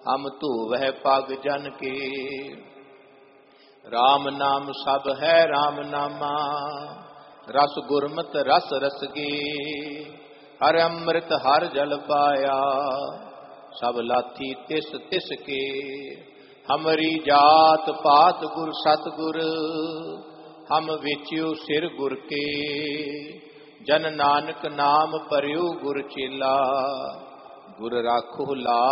ਹਮ ਧੋਵਹਿ ਪਗ ਜਨ ਕੇ। RAM ਨਾਮ ਸਭ ਹੈ RAM ਨਾਮਾ, ਰਸ ਗੁਰਮਤਿ ਰਸ ਰਸਗੇ। ਹਰ ਅੰਮ੍ਰਿਤ ਹਰ ਜਲ ਪਾਇਆ, ਸਭ ਲਾਥੀ ਤਿਸ ਤਿਸ ਕੇ। ਹਮਰੀ ਜਾਤ ਪਾਤ ਗੁਰ ਸਤਿਗੁਰ, ਹਮ ਵੇਚਿਓ ਸਿਰ ਗੁਰ ਕੇ। ਜਨ ਨਾਨਕ ਨਾਮ ਪਰਿਉ ਗੁਰ ਚੇਲਾ, ਗੁਰ ਰਾਖੋ ਲਾ